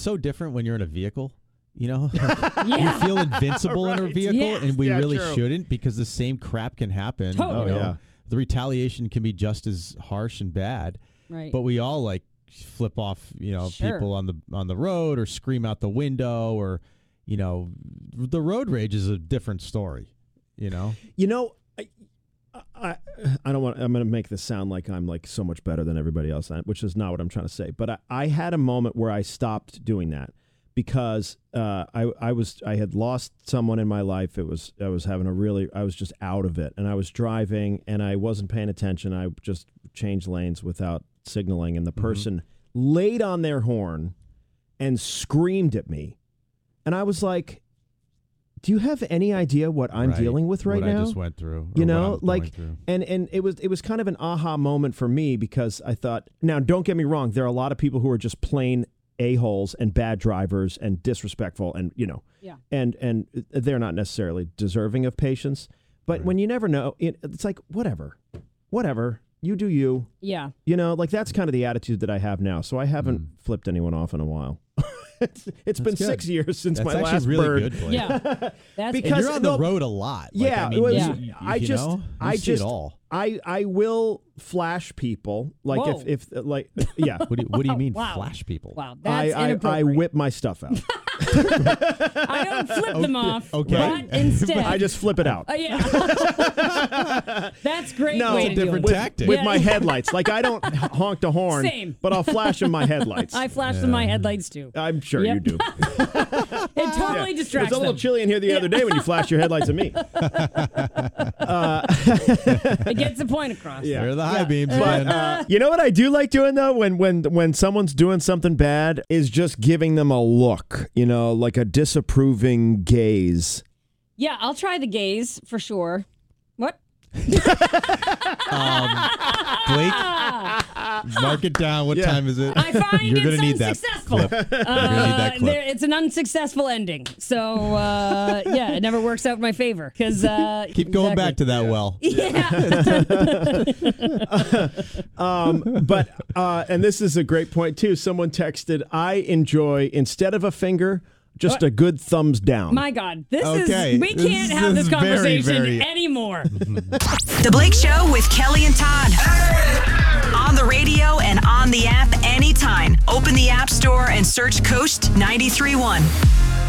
so different when you're in a vehicle. You know, you feel invincible in a vehicle, and we really shouldn't, because the same crap can happen. Totally. You know? The retaliation can be just as harsh and bad. Right. But we all like flip off, people on the road, or scream out the window, or, the road rage is a different story. I don't want. I'm going to make this sound like I'm like so much better than everybody else, which is not what I'm trying to say. But I had a moment where I stopped doing that because I had lost someone in my life. I was just out of it, and I was driving and I wasn't paying attention. I just changed lanes without signaling, and the person laid on their horn and screamed at me, and I was like, do you have any idea what I'm dealing with right now? What I just went through. And it was kind of an aha moment for me, because I thought, now don't get me wrong, there are a lot of people who are just plain a-holes and bad drivers and disrespectful, and and they're not necessarily deserving of patience. But when you never know, it's like whatever, you do you. Yeah. That's kind of the attitude that I have now. So I haven't flipped anyone off in a while. It's been good. 6 years since my last really bird. Good, Blake. Yeah, that's because you're on the road a lot. Yeah, I see it all. I will flash people if What do you mean wow. flash people? Wow, that's inappropriate. I whip my stuff out. I don't flip them off. Okay. But instead I just flip it out. Yeah. That's great. No, way it's a to different do it. tactic. With my headlights. Like, I don't honk the horn. Same. But I'll flash in my headlights. I flash in my headlights too. I'm sure you do. It totally distracts It was a little them. chilly in here the other day when you flashed your headlights at me. It gets the point across. Yeah. They're the high beams, But man. you know what I do like doing, though, when someone's doing something bad, is just giving them a look, like a disapproving gaze. Yeah, I'll try the gaze for sure. What? Blake, mark it down. What time is it? I find You're it's gonna need unsuccessful. That clip. You're gonna need that clip. It's an unsuccessful ending. So, it never works out in my favor. Keep going back to that well. Yeah. And this is a great point, too. Someone texted, I enjoy, instead of a finger, just a good thumbs down. My God, we This can't have this is conversation very anymore. The Blake Show with Kelly and Todd. On the radio and on the app anytime. Open the App Store and search Coast 93.1.